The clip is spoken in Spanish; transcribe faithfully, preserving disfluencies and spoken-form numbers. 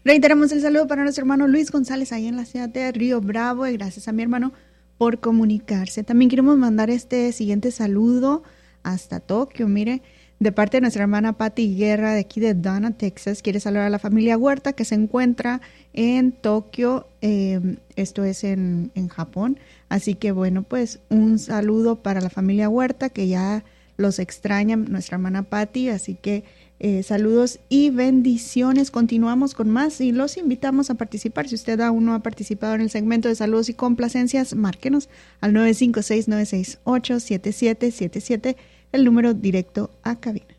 Reiteramos el saludo para nuestro hermano Luis González ahí en la ciudad de Río Bravo, y gracias a mi hermano por comunicarse. También queremos mandar este siguiente saludo hasta Tokio, mire, de parte de nuestra hermana Patti Guerra de aquí de Donna, Texas. Quiere saludar a la familia Huerta que se encuentra en Tokio, eh, esto es en, en Japón. Así que bueno, pues un saludo para la familia Huerta que ya los extraña nuestra hermana Patti, así que Eh, saludos y bendiciones. Continuamos con más y los invitamos a participar. Si usted aún no ha participado en el segmento de saludos y complacencias, márquenos al nueve cinco seis, nueve seis ocho, siete siete siete siete, el número directo a cabina.